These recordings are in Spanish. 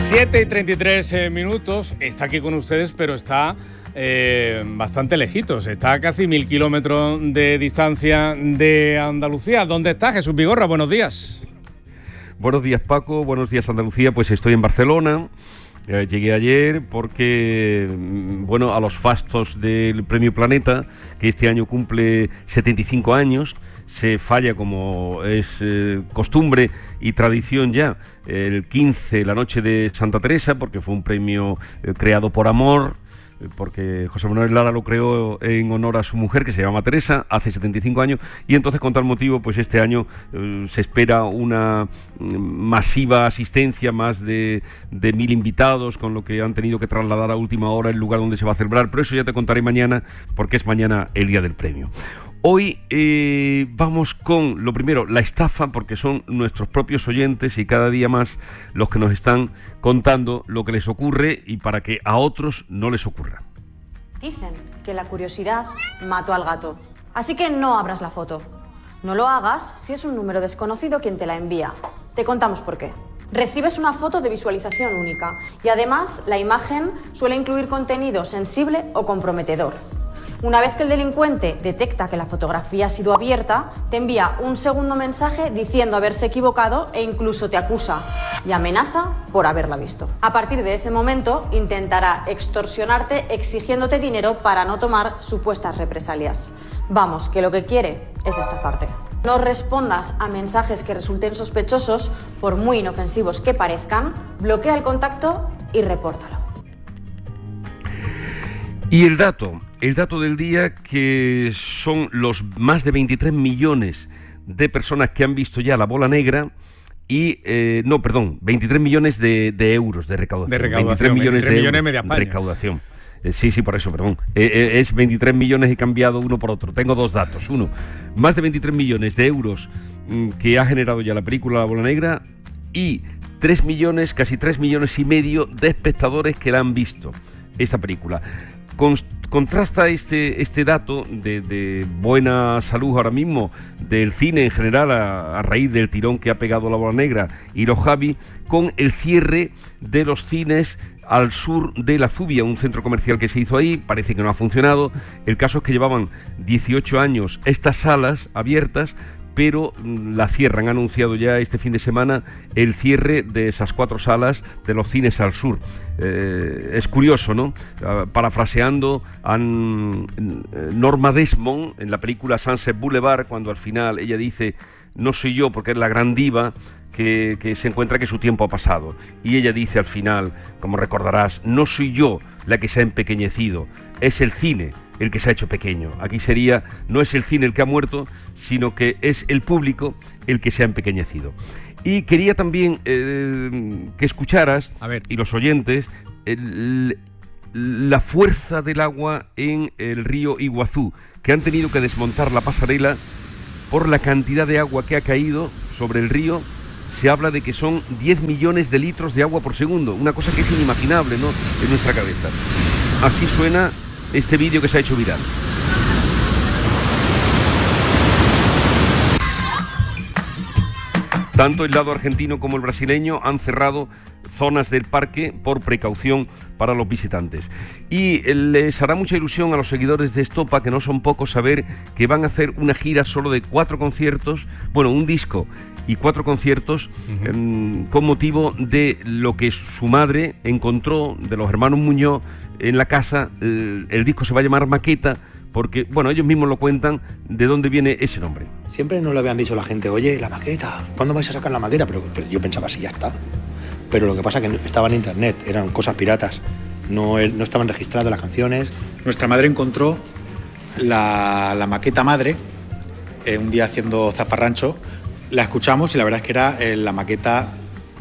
7:33 está aquí con ustedes, pero está bastante lejitos, está a casi 1000 kilómetros de distancia de Andalucía. ¿Dónde está Jesús Vigorra? Buenos días. Buenos días, Paco, buenos días, Andalucía. Pues estoy en Barcelona. Llegué ayer porque, bueno, a los fastos del Premio Planeta, que este año cumple 75 años, se falla, como es costumbre y tradición ya, el 15, la noche de Santa Teresa, porque fue un premio creado por amor, porque José Manuel Lara lo creó en honor a su mujer, que se llama Teresa, hace 75 años, y entonces con tal motivo, pues este año se espera una masiva asistencia, más de 1000 invitados, con lo que han tenido que trasladar a última hora el lugar donde se va a celebrar, pero eso ya te contaré mañana, porque es mañana el día del premio. Hoy vamos con, lo primero, la estafa, porque son nuestros propios oyentes y cada día más los que nos están contando lo que les ocurre y para que a otros no les ocurra. Dicen que la curiosidad mató al gato, así que no abras la foto. No lo hagas si es un número desconocido quien te la envía. Te contamos por qué. Recibes una foto de visualización única y además la imagen suele incluir contenido sensible o comprometedor. Una vez que el delincuente detecta que la fotografía ha sido abierta, te envía un segundo mensaje diciendo haberse equivocado e incluso te acusa y amenaza por haberla visto. A partir de ese momento, intentará extorsionarte exigiéndote dinero para no tomar supuestas represalias. Vamos, que lo que quiere es estafarte. No respondas a mensajes que resulten sospechosos, por muy inofensivos que parezcan, bloquea el contacto y repórtalo. Y el dato del día, que son los más de 23 millones de personas que han visto ya La Bola Negra y, 23 millones de euros de recaudación. 23 millones de euros media España. De recaudación. Sí, por eso, perdón. Es 23 millones y cambiado uno por otro. Tengo dos datos. Uno, más de 23 millones de euros que ha generado ya la película La Bola Negra y 3 millones, casi 3 millones y medio de espectadores que la han visto, esta película. Contrasta este dato de buena salud ahora mismo del cine en general a raíz del tirón que ha pegado La Bola Negra y Los Javi, con el cierre de los cines al sur de La Zubia, un centro comercial que se hizo ahí. Parece que no ha funcionado. El caso es que llevaban 18 años estas salas abiertas, pero la cierran. Han anunciado ya este fin de semana el cierre de esas 4 salas de los cines al sur. Es curioso, ¿no? Parafraseando a Norma Desmond en la película Sunset Boulevard, cuando al final ella dice: no soy yo, porque es la gran diva que se encuentra que su tiempo ha pasado. Y ella dice al final, como recordarás: no soy yo la que se ha empequeñecido, es el cine el que se ha hecho pequeño. Aquí sería, no es el cine el que ha muerto, sino que es el público el que se ha empequeñecido. Y quería también que escucharas, y los oyentes, la fuerza del agua en el río Iguazú, que han tenido que desmontar la pasarela por la cantidad de agua que ha caído sobre el río. Se habla de que son 10 millones de litros de agua por segundo, una cosa que es inimaginable, ¿no?, en nuestra cabeza. Así suena este vídeo que se ha hecho viral. Tanto el lado argentino como el brasileño han cerrado zonas del parque por precaución para los visitantes. Y les hará mucha ilusión a los seguidores de Estopa, que no son pocos, saber que van a hacer una gira solo de 4 conciertos, bueno, un disco y 4 conciertos, con motivo de lo que su madre encontró de los hermanos Muñoz en la casa. El disco se va a llamar Maqueta, porque, bueno, ellos mismos lo cuentan de dónde viene ese nombre. Siempre nos lo habían dicho la gente: oye, la maqueta, ¿cuándo vais a sacar la maqueta? Pero yo pensaba, sí, ya está. Pero lo que pasa es que estaba en internet, eran cosas piratas, no estaban registradas las canciones. Nuestra madre encontró la maqueta madre un día haciendo zafarrancho. La escuchamos y la verdad es que era la maqueta,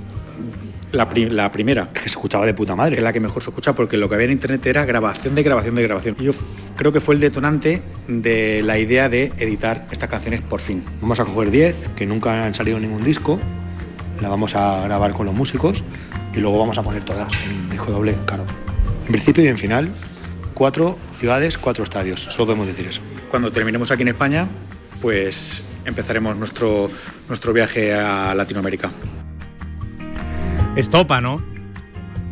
la primera, que se escuchaba de puta madre, que es la que mejor se escucha, porque lo que había en internet era grabación de grabación de grabación. Y yo creo que fue el detonante de la idea de editar estas canciones por fin. Vamos a coger 10, que nunca han salido en ningún disco, la vamos a grabar con los músicos y luego vamos a poner todas en un disco doble, claro. En principio y en final, 4 ciudades, 4 estadios, solo podemos decir eso. Cuando terminemos aquí en España, pues empezaremos nuestro viaje a Latinoamérica. Estopa, ¿no?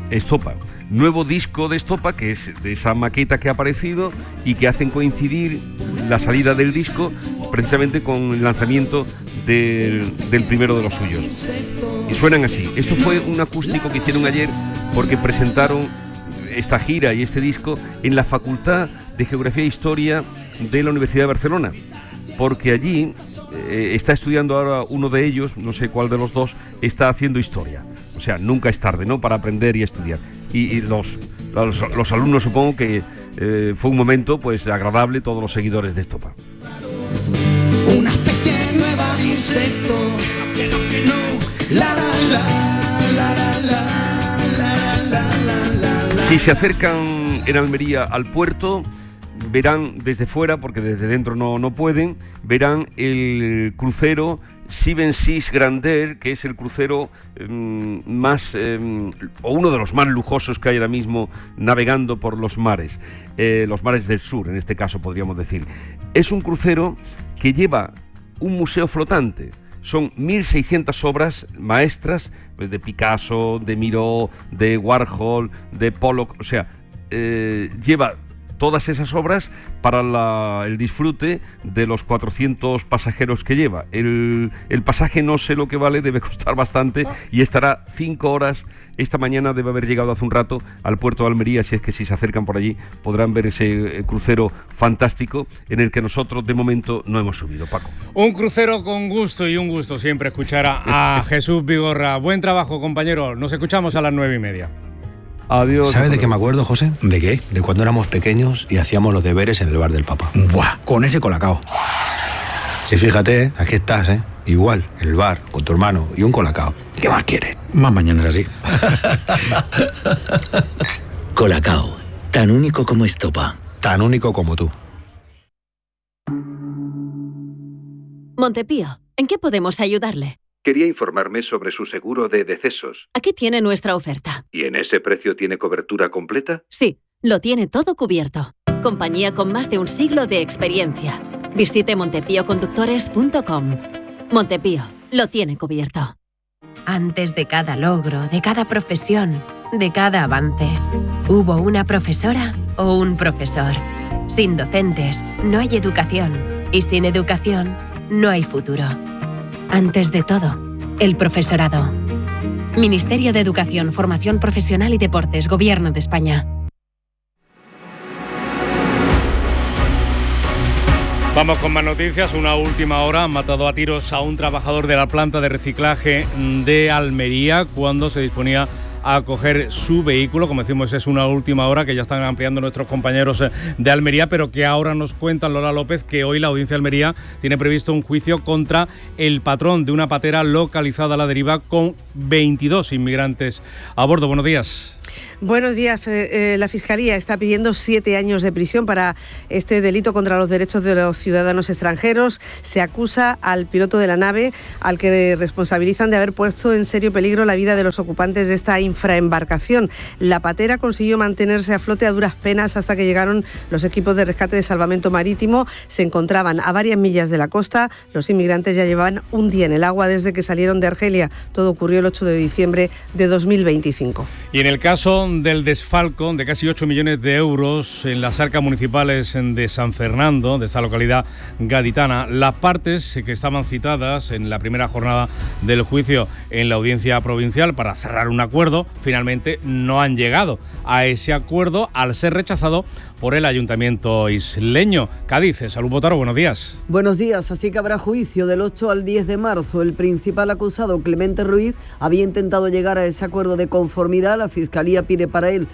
Estopa. Nuevo disco de Estopa, que es de esa maqueta que ha aparecido y que hacen coincidir la salida del disco precisamente con el lanzamiento del primero de los suyos. Y suenan así. Esto fue un acústico que hicieron ayer porque presentaron esta gira y este disco en la Facultad de Geografía e Historia de la Universidad de Barcelona, porque allí está estudiando ahora uno de ellos, no sé cuál de los dos, está haciendo historia. O sea, nunca es tarde, ¿no?, para aprender y estudiar. Y los alumnos, supongo que fue un momento pues agradable, todos los seguidores de Estopa. Una especie nueva de insecto, que no, la la la la la la la la. Si se acercan en Almería al puerto, verán desde fuera, porque desde dentro no pueden, verán el crucero Seven Seas Grandeur, que es el crucero más o uno de los más lujosos que hay ahora mismo navegando por los mares del sur, en este caso podríamos decir. Es un crucero que lleva un museo flotante. Son 1.600 obras maestras de Picasso, de Miró, de Warhol, de Pollock, o sea, lleva todas esas obras para el disfrute de los 400 pasajeros que lleva. El pasaje no sé lo que vale, debe costar bastante y estará 5 horas. Esta mañana debe haber llegado hace un rato al puerto de Almería, así es que si se acercan por allí podrán ver ese crucero fantástico en el que nosotros de momento no hemos subido, Paco. Un crucero con gusto y un gusto siempre escuchar a Jesús Vigorra. Buen trabajo, compañero. Nos escuchamos a las 9:30. Adiós. ¿Sabes de qué me acuerdo, José? ¿De qué? De cuando éramos pequeños y hacíamos los deberes en el bar del Papa. Buah, con ese colacao. Y fíjate, aquí estás, igual, en el bar, con tu hermano y un colacao. ¿Qué más quieres? Más mañanas así. Colacao, tan único como Estopa. Tan único como tú. Montepío, ¿en qué podemos ayudarle? Quería informarme sobre su seguro de decesos. Aquí tiene nuestra oferta. ¿Y en ese precio tiene cobertura completa? Sí, lo tiene todo cubierto. Compañía con más de un siglo de experiencia. Visite montepíoconductores.com. Montepío, lo tiene cubierto. Antes de cada logro, de cada profesión, de cada avance, hubo una profesora o un profesor. Sin docentes, no hay educación. Y sin educación, no hay futuro. Antes de todo, el profesorado. Ministerio de Educación, Formación Profesional y Deportes, Gobierno de España. Vamos con más noticias. Una última hora. Han matado a tiros a un trabajador de la planta de reciclaje de Almería cuando se disponía a coger su vehículo. Como decimos, es una última hora que ya están ampliando nuestros compañeros de Almería, pero que ahora nos cuentan, Lola López, que hoy la Audiencia de Almería tiene previsto un juicio contra el patrón de una patera localizada a la deriva con 22 inmigrantes a bordo. Buenos días. Buenos días. La Fiscalía está pidiendo 7 años de prisión para este delito contra los derechos de los ciudadanos extranjeros. Se acusa al piloto de la nave, al que responsabilizan de haber puesto en serio peligro la vida de los ocupantes de esta infraembarcación. La patera consiguió mantenerse a flote a duras penas hasta que llegaron los equipos de rescate de salvamento marítimo. Se encontraban a varias millas de la costa. Los inmigrantes ya llevaban un día en el agua desde que salieron de Argelia. Todo ocurrió el 8 de diciembre de 2025. Y en el caso del desfalco de casi 8 millones de euros en las arcas municipales de San Fernando, de esta localidad gaditana, las partes que estaban citadas en la primera jornada del juicio en la audiencia provincial para cerrar un acuerdo, finalmente no han llegado a ese acuerdo al ser rechazado por el Ayuntamiento isleño. Cádiz, Salud Botaro, buenos días. Buenos días, así que habrá juicio del 8 al 10 de marzo. El principal acusado, Clemente Ruiz, había intentado llegar a ese acuerdo de conformidad. La Fiscalía pide para él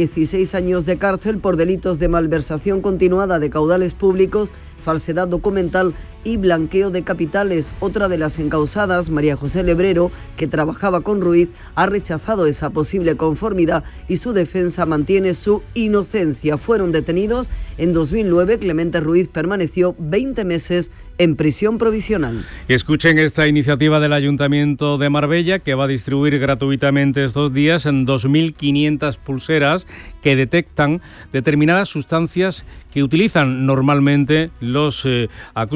16 años de cárcel por delitos de malversación continuada de caudales públicos, falsedad documental y blanqueo de capitales. Otra de las encausadas, María José Lebrero, que trabajaba con Ruiz, ha rechazado esa posible conformidad y su defensa mantiene su inocencia. Fueron detenidos en 2009. Clemente Ruiz permaneció 20 meses en prisión provisional. Escuchen esta iniciativa del Ayuntamiento de Marbella, que va a distribuir gratuitamente estos días en 2.500 pulseras que detectan determinadas sustancias que utilizan normalmente los acusadores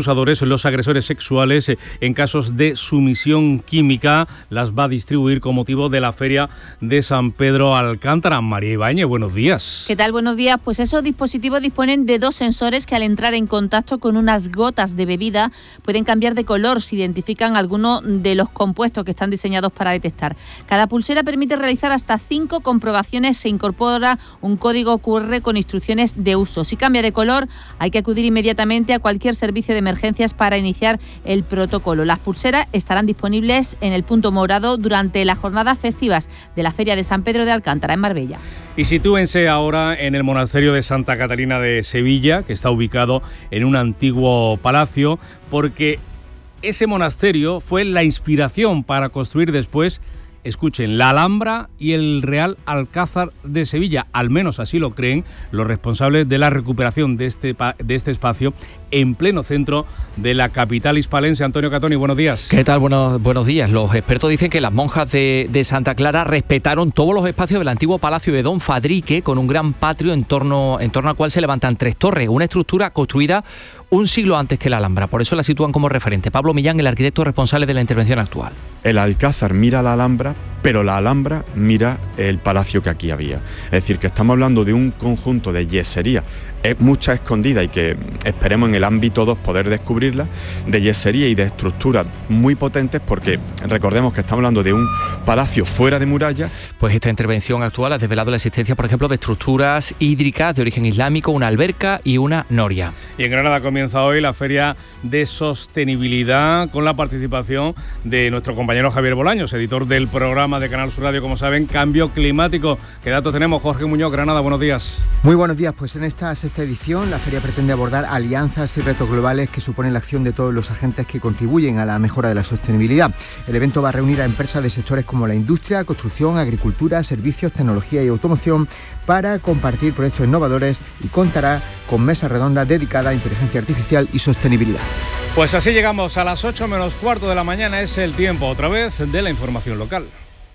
los agresores sexuales en casos de sumisión química. Las va a distribuir con motivo de la Feria de San Pedro Alcántara. María Ibáñez, buenos días. ¿Qué tal? Buenos días. Pues esos dispositivos disponen de 2 sensores que al entrar en contacto con unas gotas de bebida pueden cambiar de color si identifican alguno de los compuestos que están diseñados para detectar. Cada pulsera permite realizar hasta 5 comprobaciones. Se incorpora un código QR con instrucciones de uso. Si cambia de color, hay que acudir inmediatamente a cualquier servicio de emergencias para iniciar el protocolo. Las pulseras estarán disponibles en el punto morado durante las jornadas festivas de la Feria de San Pedro de Alcántara en Marbella. Y sitúense ahora en el monasterio de Santa Catalina de Sevilla, que está ubicado en un antiguo palacio, porque ese monasterio fue la inspiración para construir después, escuchen, la Alhambra y el Real Alcázar de Sevilla. Al menos así lo creen los responsables de la recuperación de este espacio en pleno centro de la capital hispalense. Antonio Catoni, buenos días. ¿Qué tal? Buenos días. Los expertos dicen que las monjas de Santa Clara respetaron todos los espacios del antiguo palacio de Don Fadrique, con un gran patio en torno al cual se levantan 3 torres, una estructura construida un siglo antes que la Alhambra. Por eso la sitúan como referente. Pablo Millán, el arquitecto responsable de la intervención actual. El Alcázar mira la Alhambra, pero la Alhambra mira el palacio que aquí había. Es decir, que estamos hablando de un conjunto de yesería, mucha escondida y que esperemos en el ámbito 2 poder descubrirla, de yesería y de estructuras muy potentes, porque recordemos que estamos hablando de un palacio fuera de muralla. Pues esta intervención actual ha desvelado la existencia, por ejemplo, de estructuras hídricas de origen islámico, una alberca y una noria. Y en Granada comienza hoy la Feria de Sostenibilidad con la participación de nuestro compañero Javier Bolaños, editor del programa de Canal Sur Radio, como saben, Cambio Climático. ¿Qué datos tenemos? Jorge Muñoz, Granada, buenos días. Muy buenos días. Pues en esta 6ª edición la feria pretende abordar alianzas y retos globales que suponen la acción de todos los agentes que contribuyen a la mejora de la sostenibilidad. El evento va a reunir a empresas de sectores como la industria, construcción, agricultura, servicios, tecnología y automoción para compartir proyectos innovadores y contará con mesas redondas dedicadas a inteligencia artificial y sostenibilidad. Pues así llegamos a las 8 menos cuarto de la mañana. Es el tiempo otra vez de la información local.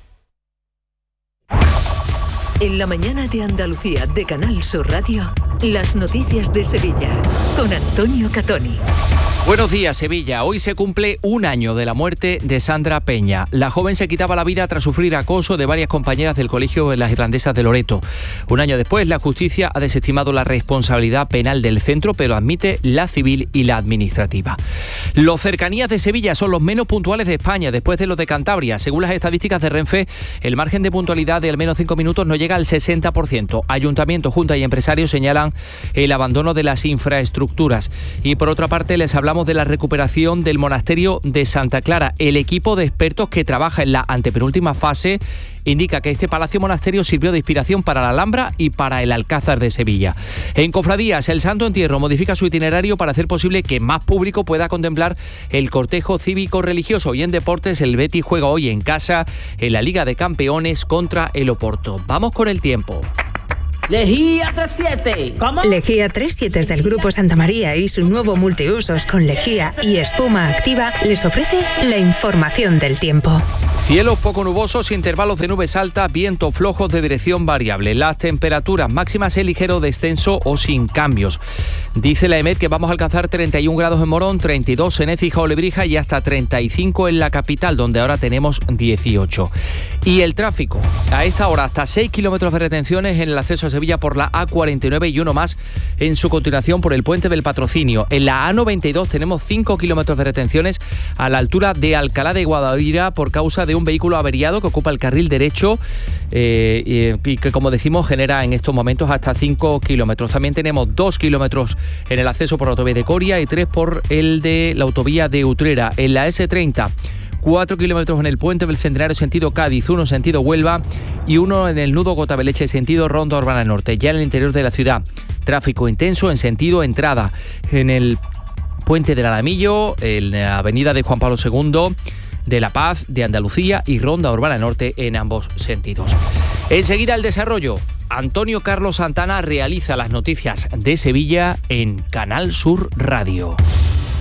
En la mañana de Andalucía de Canal Sur Radio, las noticias de Sevilla con Antonio Catoni. Buenos días, Sevilla. Hoy se cumple un año de la muerte de Sandra Peña. La joven se quitaba la vida tras sufrir acoso de varias compañeras del colegio en las Irlandesas de Loreto. Un año después, la justicia ha desestimado la responsabilidad penal del centro, pero admite la civil y la administrativa. Los cercanías de Sevilla son los menos puntuales de España, después de los de Cantabria. Según las estadísticas de Renfe, el margen de puntualidad de al menos 5 minutos no llega al 60%. Ayuntamiento, Junta y empresarios señalan el abandono de las infraestructuras. Y por otra parte, les hablamos de la recuperación del monasterio de Santa Clara. El equipo de expertos que trabaja en la antepenúltima fase indica que este palacio monasterio sirvió de inspiración para la Alhambra y para el Alcázar de Sevilla. En Cofradías, el Santo Entierro modifica su itinerario para hacer posible que más público pueda contemplar el cortejo cívico-religioso. Y en deportes, el Betis juega hoy en casa en la Liga de Campeones contra el Oporto. Vamos con el tiempo. Lejía 37. ¿Cómo? Lejía 37 del Grupo Santa María y su nuevo multiusos con lejía y espuma activa les ofrece la información del tiempo. Cielos poco nubosos, intervalos de nubes altas, viento flojo de dirección variable. Las temperaturas máximas en ligero descenso o sin cambios. Dice la EMET que vamos a alcanzar 31 grados en Morón, 32 en Écija o Lebrija y hasta 35 en la capital, donde ahora tenemos 18. Y el tráfico. A esta hora hasta 6 kilómetros de retenciones en el acceso a Sevilla por la A49 y uno más en su continuación por el Puente del Patrocinio. En la A92 tenemos 5 kilómetros de retenciones a la altura de Alcalá de Guadaira por causa de un vehículo averiado que ocupa el carril derecho y que, como decimos, genera en estos momentos hasta 5 kilómetros. También tenemos 2 kilómetros en el acceso por la autovía de Coria y 3 por el de la autovía de Utrera. En la S30, 4 kilómetros en el Puente del Centenario sentido Cádiz, 1 sentido Huelva y 1 en el nudo Gotaveleche sentido Ronda Urbana Norte. Ya en el interior de la ciudad, tráfico intenso en sentido entrada en el Puente del Alamillo, en la avenida de Juan Pablo II, de La Paz, de Andalucía y Ronda Urbana Norte en ambos sentidos. Enseguida el desarrollo. Antonio Carlos Santana realiza las noticias de Sevilla en Canal Sur Radio.